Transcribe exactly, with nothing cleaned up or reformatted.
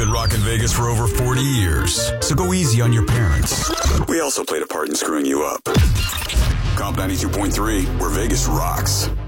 been rocking Vegas for over forty years, so go easy on your parents. We also played a part in screwing you up. Comp ninety-two point three, where Vegas rocks.